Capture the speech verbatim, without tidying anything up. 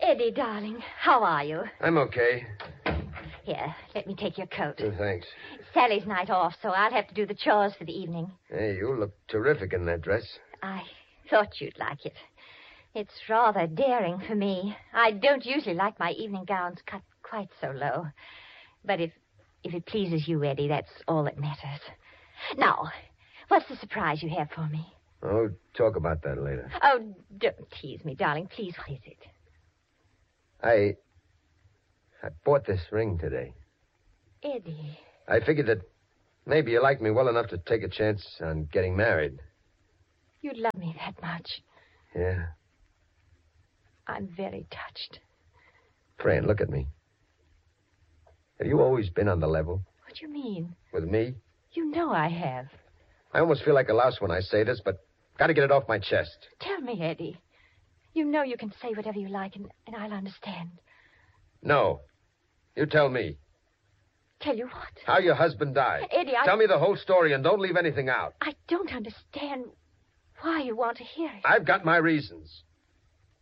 Eddie, darling, how are you? I'm okay. Here, let me take your coat. Oh, thanks. It's Sally's night off, so I'll have to do the chores for the evening. Hey, you look terrific in that dress. I thought you'd like it. It's rather daring for me. I don't usually like my evening gowns cut quite so low. But if if it pleases you, Eddie, that's all that matters. Now, what's the surprise you have for me? Oh, talk about that later. Oh, don't tease me, darling. Please, what is it? I... I bought this ring today. Eddie. I figured that maybe you like me well enough to take a chance on getting married. You love me that much. Yeah. I'm very touched. Fran, look at me. Have you always been on the level? What do you mean? With me? You know I have. I almost feel like a louse when I say this, but gotta get it off my chest. Tell me, Eddie. You know you can say whatever you like, and, and I'll understand. No. You tell me. Tell you what? How your husband died. Eddie, I... Tell me the whole story and don't leave anything out. I don't understand why you want to hear it. I've got my reasons.